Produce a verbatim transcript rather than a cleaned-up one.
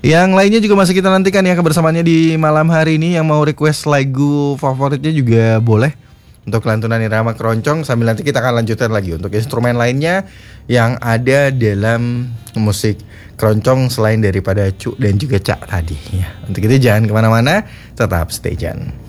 Yang lainnya juga masih kita nantikan ya kebersamaannya di malam hari ini. Yang mau request lagu favoritnya juga boleh untuk lantunan irama keroncong. Sambil nanti kita akan lanjutkan lagi untuk instrumen lainnya yang ada dalam musik keroncong selain daripada Cuk dan juga Cak tadi ya. Untuk itu jangan kemana-mana, tetap stay tune.